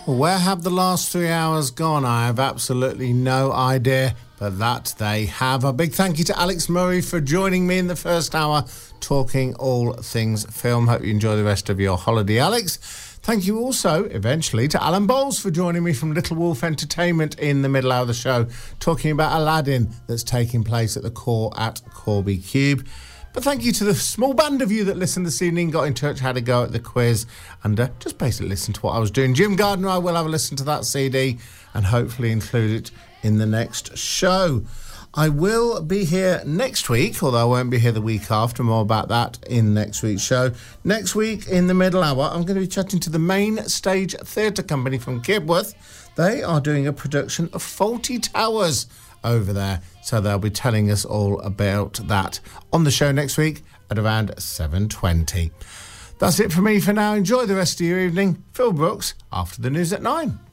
Where have the last 3 hours gone? I have absolutely no idea, but that they have. A big thank you to Alex Murray for joining me in the first hour, talking all things film. Hope you enjoy the rest of your holiday, Alex. Thank you also, eventually, to Alan Bowles for joining me from Little Wolf Entertainment in the middle hour of the show, talking about Aladdin that's taking place at the Core at Corby Cube. But thank you to the small band of you that listened this evening, got in touch, had a go at the quiz, and just basically listened to what I was doing. Jim Gardner, I will have a listen to that CD and hopefully include it in the next show. I will be here next week, although I won't be here the week after. More about that in next week's show. Next week, in the middle hour, I'm going to be chatting to the Main Stage Theatre Company from Kibworth. They are doing a production of Fawlty Towers over there, so they'll be telling us all about that on the show next week at around 7:20. That's it for me for now. Enjoy the rest of your evening. Phil Brooks after the news at 9.